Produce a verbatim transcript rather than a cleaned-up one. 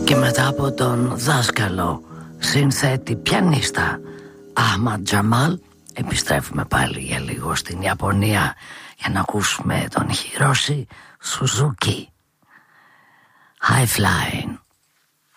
Και μετά από τον δάσκαλο, συνθέτη, πιανίστα Αχμαντ Τζαμάλ, επιστρέφουμε πάλι για λίγο στην Ιαπωνία για να ακούσουμε τον Χιρόση Σουζούκι. High Flying.